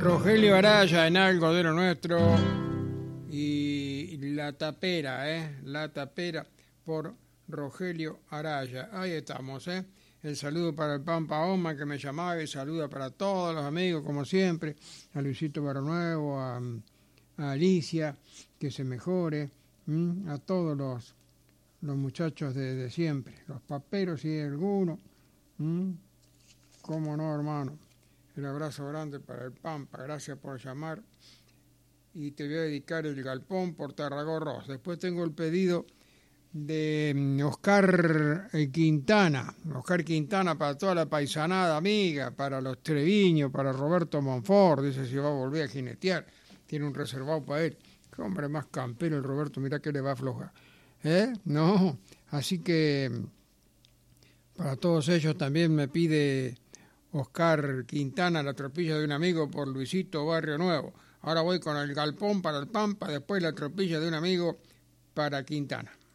Rogelio Araya en Algo de lo Nuestro y La Tapera, La Tapera por Rogelio Araya. Ahí estamos, El saludo para el Pampa Oma que me llamaba y saluda para todos los amigos, como siempre, a Luisito Barronuevo, a Alicia, que se mejore, a todos los muchachos de siempre, los paperos y algunos, cómo no, hermano. Un abrazo grande para el Pampa, gracias por llamar. Y te voy a dedicar el galpón por Tarragorros. Después tengo el pedido de Oscar Quintana. Oscar Quintana para toda la paisanada amiga, para los Treviño, para Roberto Monfort. Dice si va a volver a jinetear. Tiene un reservado para él. Qué hombre más campero el Roberto, mirá que le va a aflojar. No, así que para todos ellos también me pide Oscar Quintana la tropilla de un amigo por Luisito Barrio Nuevo. Ahora voy con el galpón para el Pampa, después la tropilla de un amigo para Quintana.